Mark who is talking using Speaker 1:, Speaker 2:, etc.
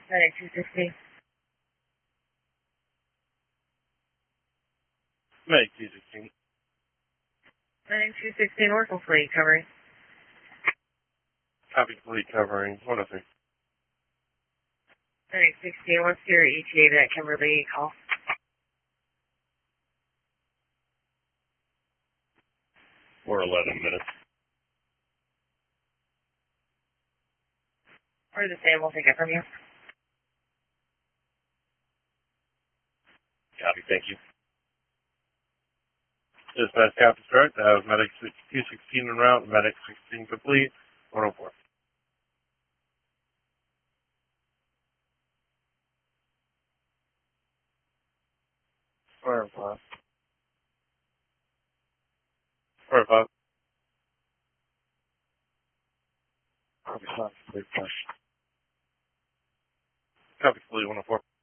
Speaker 1: Medic 260.
Speaker 2: Medic 216.
Speaker 1: Medic 216, Oracle Fleet covering.
Speaker 2: Copy fleet covering 103.
Speaker 1: Medic 16, what's your ETA that Kimberly call?
Speaker 2: Or 11 minutes.
Speaker 1: Or the same, we'll take it from you.
Speaker 2: Copy, thank you. Dispatch Captain Start, Medic 216 en route, Medic 16 complete, 104. Fire 5. Fire 5. Copy 5, complete push. Copy, complete 104.